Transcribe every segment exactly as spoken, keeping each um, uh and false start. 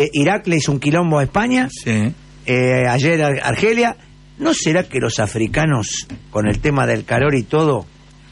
eh, Irak le hizo un quilombo a España, Sí. eh, ayer Ar- Argelia. ¿No será que los africanos, con el tema del calor y todo...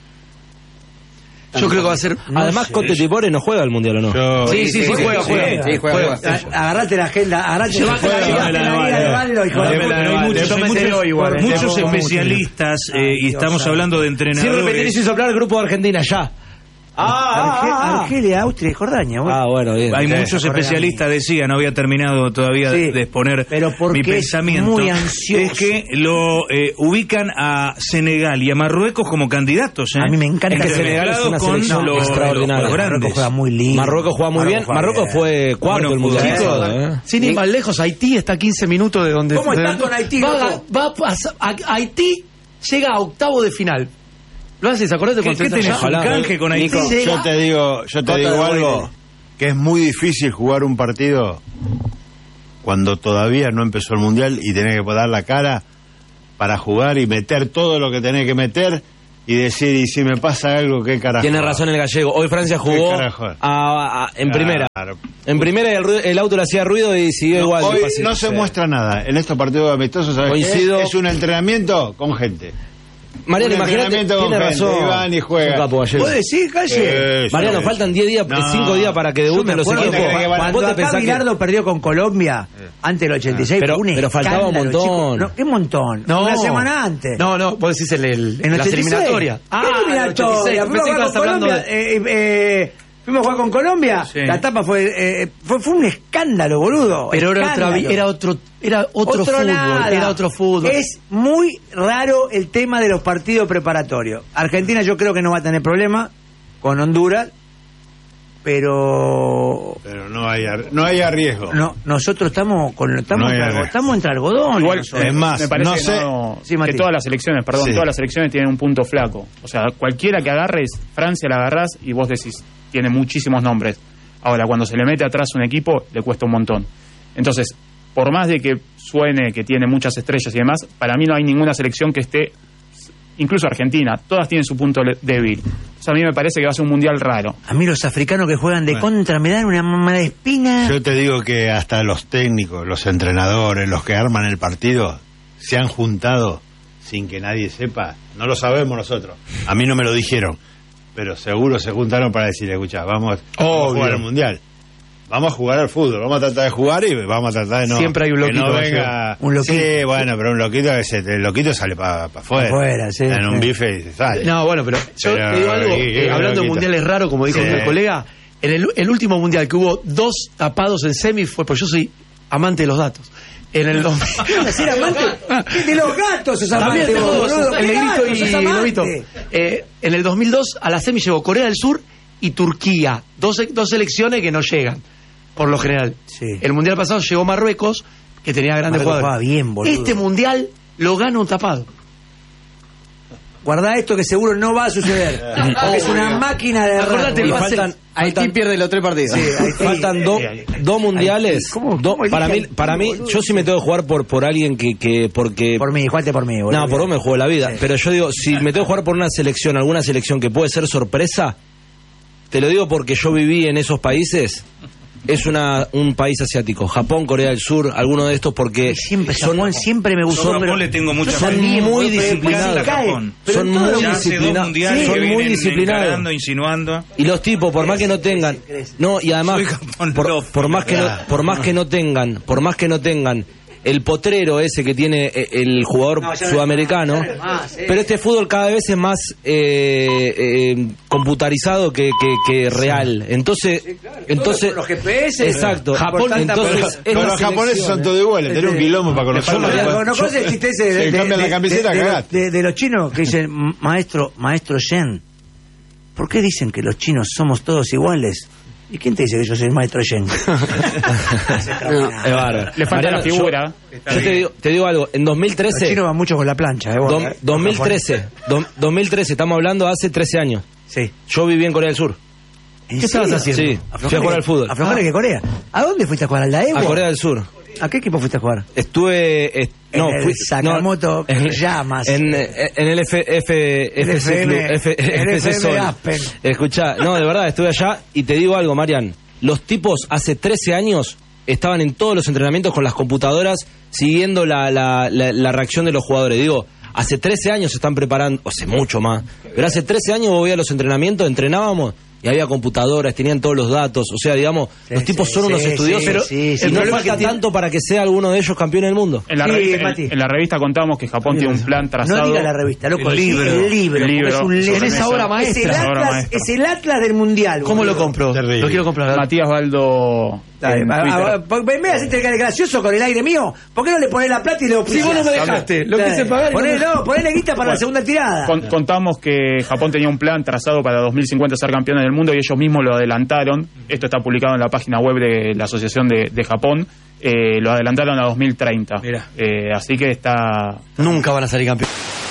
Yo creo que va a ser... No Además, sé. Cote Tipore no juega al Mundial, ¿o no? Yo- Sí, sí, sí, juega, juega. Sí, juega, juega. A- Agarrate la agenda, agarrate Llevate la la llevate agenda, la vale, guía de vale. Baldo, hijo de Dame puta. la- Pero hay muchos, Yo hay me muchos, enteré hoy igual, muchos eh. especialistas eh, Ay, y Dios estamos santo. hablando de Sin repetir entrenadores. y soplar el grupo de Argentina, ya. Arge- Argelia, Austria y Jordania. vos. Ah, bueno, bien. Hay Sí, muchos acordé a especialistas, mí. decía, no había terminado todavía de, Sí, de exponer pero porque mi es pensamiento. muy ansioso. Es que lo eh, ubican a Senegal y a Marruecos como candidatos. ¿eh? A mí me encanta Es que Senegal es una Mezclados con selección los- extraordinaria. los Marruecos grandes. juega muy lindo. Marruecos juega muy bien. juega Marruecos bien. fue cuarto Bueno, el Mundial. chicos, pasado, ¿eh? Sin ir más lejos, Haití está a quince minutos de donde... ¿Cómo de estás donde- con Haití, Va, a- loco? va a pasar- a- Haití llega a octavo de final. ¿Lo haces? ¿Acordate ¿Qué, cuando qué está tenés? allá? ¿Un Ojalá. canje con Haití? Nico, Sí. yo te digo, yo te Cota digo de algo, Boyle. que es muy difícil jugar un partido cuando todavía no empezó el Mundial y tenés que dar la cara para jugar y meter todo lo que tenés que meter y decir, y si me pasa algo, ¿qué carajo? Tiene razón el gallego. Hoy Francia jugó ¿Qué carajo? a- a- en primera. Claro. En primera el, ruido- el auto le hacía ruido y siguió No, igual. hoy despacio. no se Sí. muestra nada. En estos partidos amistosos, ¿sabes qué? Coincido. Es un entrenamiento con gente. Mariano, un imagínate, entrenamiento con tiene gente, razón. y van y juegan. Es un capo, gallego. ¿Vos decís, Calle? Eh, Mariano, sí. faltan diez días, No. cinco días para que Yo me debuten los acuerdo equipos. que- cuando ¿Vos te acá pensás que- Bilardo perdió con Colombia antes del ochenta y seis, Pero- fue un pero faltaba un escándalo, montón. chico. No, ¿qué montón? No. Una semana antes. No, no, vos decís el, el, En la ochenta y seis. eliminatoria. ¿Qué eliminatoria? el ochenta y seis. Fuimos Pensé a que jugar estabas con hablando Colombia. de... eh, eh, fuimos a jugar con Colombia. Sí. La etapa fue, eh, fue fue un escándalo, boludo. Pero era, otra, Escándalo. vi- era otro, era otro, fútbol. nada. Era otro fútbol. Es muy raro el tema de los partidos preparatorios. Argentina yo creo que no va a tener problema con Honduras, pero Pero no hay, ar- no hay riesgo. no, nosotros estamos con estamos, No hay entre, arreglo. estamos entre algodón. Igual, nosotros. Es más, me parece no que, sé- no- Sí, que Mati. todas las selecciones, perdón, Sí. todas las selecciones tienen un punto flaco. O sea, cualquiera que agarres, Francia la agarrás y vos decís, tiene muchísimos nombres. Ahora, cuando se le mete atrás un equipo, le cuesta un montón. Entonces, por más de que suene que tiene muchas estrellas y demás, para mí no hay ninguna selección que esté, incluso Argentina, todas tienen su punto le- débil. O sea, a mí me parece que va a ser un mundial raro. A mí los africanos que juegan de Bueno. contra me dan una mala espina. Yo te digo que hasta los técnicos, los entrenadores, los que arman el partido, se han juntado sin que nadie sepa. No lo sabemos nosotros. A mí no me lo dijeron. Pero seguro se juntaron para decir, escucha, vamos, vamos a Obvio. jugar al Mundial. Vamos a jugar al fútbol. Vamos a tratar de jugar y vamos a tratar de no... Siempre hay un que loquito, no Gallego. venga... Un loquito. Sí, bueno, pero un loquito, que se, el loquito sale para afuera. Afuera, sí, En un sí. bife y se sale. No, bueno, pero yo Pero, te digo algo, ¿qué- qué eh, hablando de loquito? mundiales raros, como dijo Sí. mi colega, en el, el último mundial que hubo dos tapados en semi fue, pues yo soy amante de los datos. En el dos mil... ¿Ser amante? De los gatos sos amante, También tengo vos, dos, boludo. el ¿Qué negrito gatos y sos el amante? lobito. Eh, en el dos mil dos a la semi llegó Corea del Sur y Turquía, dos, dos selecciones que no llegan, por lo general. Sí. El mundial pasado llegó Marruecos, que tenía grandes Marruecos jugadores. jugaba bien, boludo. Este mundial lo gana un tapado. Guardá esto que seguro no va a suceder. Porque es una máquina de error. Acordate, Y va a ser- faltan, Haití faltan- pierde los tres partidos. Sí, Haití. faltan dos dos mundiales. ¿Cómo- do- cómo para mí, elige para mí, Haití, yo sí me tengo que jugar por por alguien que que porque Por mí, jugate por mí, boludo. no, por vos me juego la vida. Sí. Pero yo digo, si me tengo que jugar por una selección, alguna selección que puede ser sorpresa, te lo digo porque yo viví en esos países. Es una un país asiático, Japón, Corea del Sur, alguno de estos porque Siempre, son, Japón siempre me gustó. Yo a pero- Japón le tengo mucha yo fe. también, Muy boludo, pero disciplinados. después se cae. Japón. Pero Son en todos muy los- Ya hace dos disciplina- mundiales son que muy vienen disciplinados. encarando, insinuando. Y los tipos, por más que no tengan, no, y además, Soy Japón por, Love. por más que no, por más que no tengan, por más que no tengan el potrero ese que tiene eh, el jugador No, ya no- sudamericano, ya no es más, eh. pero este fútbol cada vez es más eh, eh, computarizado que, que, que real. Entonces, entonces, Los G P S. exacto. Japón, Japón, entonces, Pero, esta pero los japoneses selección, son todos iguales. Tienen un quilombo para conocerlo. No, no conoces el chiste ese de, Se de- cambian la de- camiseta, de- de- cagaste. de- de los chinos que dicen, maestro, maestro Shen, ¿por qué dicen que los chinos somos todos iguales? ¿Y quién te dice que yo soy el maestro Shen? es bárbaro. Le falta Mariano, la figura. Yo, yo te, digo, te digo algo, en dos mil Los trece, chinos van mucho con la plancha, ¿eh? vos, dom- eh. dos mil trece, dom- dos mil trece, estamos hablando hace trece años. Sí. Yo viví en Corea del Sur. ¿En ¿Qué estabas serio? haciendo? Sí, fui a jugar al fútbol. ¿A Flojales que Corea? ¿A dónde fuiste a jugar? ¿Al Daewoo? A Corea del Sur. ¿A qué equipo fuiste a jugar? Estuve. eh, no, En el fui. Sakamoto no, en, Llamas. En, en el F, F, El F C F M, Club, F, el F C F M Sol. Aspen. Escuchá, no, de verdad, estuve allá y te digo algo, Marian. Los tipos hace trece años estaban en todos los entrenamientos con las computadoras siguiendo la, la, la, la reacción de los jugadores. Digo, hace trece años se están preparando, o hace mucho más, pero hace trece años vos veías los entrenamientos, entrenábamos y había computadoras, tenían todos los datos, o sea, digamos, sí, los tipos sí, son sí, unos sí, estudiosos, sí, pero sí, sí, y no sí, falta sí, tanto para que sea alguno de ellos campeón del mundo. En la, Sí, revista, Mati. en, en la revista contamos que Japón tiene un plan trazado. No diga la revista, loco, El el libro. libro. El libro, El libro. porque es un libro. En esa obra Es maestra. el Esa obra Atlas, maestra. es el Atlas del Mundial. ¿Cómo lo boludo. compro? Terrible. Lo quiero comprar. Matías Baldo. Dale, en a- Twitter. a- a- en vez de hacerte el gracioso con el aire mío, ¿por qué no le pones la plata y le Si vos no me dejaste, lo quise pagar. y no me- Ponele, no, ponele guita para la Bueno, segunda tirada. Con- contamos que Japón tenía un plan trazado para dos mil cincuenta ser campeones del mundo y ellos mismos lo adelantaron. Esto está publicado en la página web de la Asociación de, de Japón. Eh, lo adelantaron a dos mil treinta. Mirá. Eh, así que está. Nunca van a salir campeones.